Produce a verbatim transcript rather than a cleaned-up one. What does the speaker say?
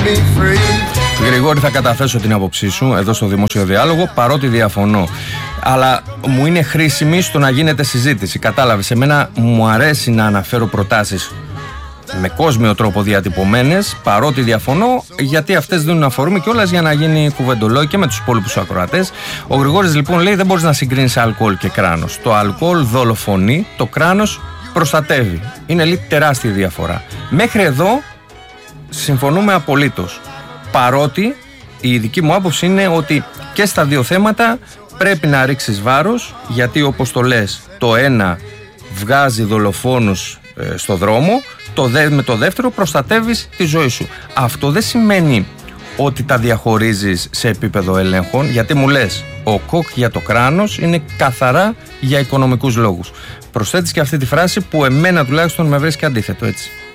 Γρηγόρη, θα καταθέσω την άποψή σου εδώ στο δημόσιο διάλογο, παρότι διαφωνώ. Αλλά μου είναι χρήσιμη στο να γίνεται συζήτηση. Κατάλαβες, εμένα μου αρέσει να αναφέρω προτάσεις με κόσμιο τρόπο διατυπωμένες, παρότι διαφωνώ, γιατί αυτές δίνουν αφορμή κιόλας για να γίνει κουβεντολόι και με τους υπόλοιπους ακροατές. Ο Γρηγόρης λοιπόν λέει: δεν μπορείς να συγκρίνεις αλκοόλ και κράνος. Το αλκοόλ δολοφονεί, το κράνος προστατεύει. Είναι λίγο τεράστια διαφορά. Μέχρι εδώ συμφωνούμε απολύτως. Παρότι η δική μου άποψη είναι ότι και στα δύο θέματα πρέπει να ρίξεις βάρος, γιατί όπως το λες, το ένα βγάζει δολοφόνους ε, στο δρόμο, το δε, με το δεύτερο προστατεύεις τη ζωή σου. Αυτό δεν σημαίνει ότι τα διαχωρίζεις σε επίπεδο ελέγχων, γιατί μου λες ο κοκ για το κράνος είναι καθαρά για οικονομικούς λόγους. Προσθέτεις και αυτή τη φράση που εμένα τουλάχιστον με βρίσκει αντίθετο, έτσι.